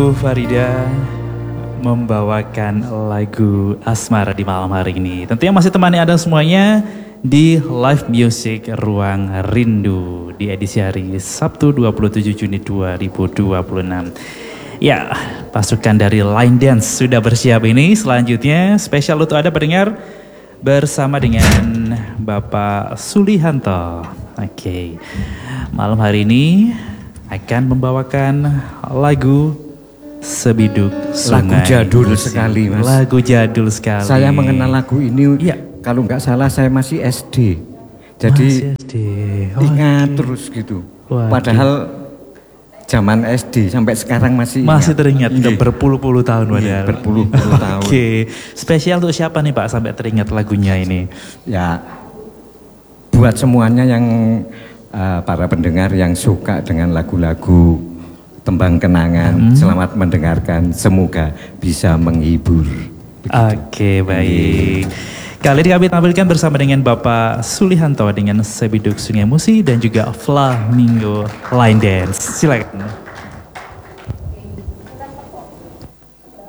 Bu Farida membawakan lagu Asmara di malam hari ini. Tentunya masih temani Anda semuanya di live music Ruang Rindu di edisi hari Sabtu 27 Juni 2026. Ya, pasukan dari Line Dance sudah bersiap ini. Selanjutnya spesial untuk Anda pendengar bersama dengan Bapak Sulihanto. Oke, malam hari ini akan membawakan lagu Sebiduk Sungai. Lagu jadul sekali, Mas. Lagu jadul sekali. Saya mengenal lagu ini, ya, kalau nggak salah saya masih SD. Jadi masih SD. ingat terus gitu. Padahal zaman SD sampai sekarang masih teringat. Udah berpuluh-puluh tahun padahal. Berpuluh-puluh tahun. Oke. Spesial untuk siapa nih Pak sampai teringat lagunya ini? Ya, buat semuanya yang para pendengar yang suka dengan lagu-lagu tembang kenangan, selamat mendengarkan, semoga bisa menghibur. Oke, baik. Kali ini kami tampilkan bersama dengan Bapak Sulihanto dengan Sebiduk Sungai Musi dan juga Flamingo Line Dance. Silakan.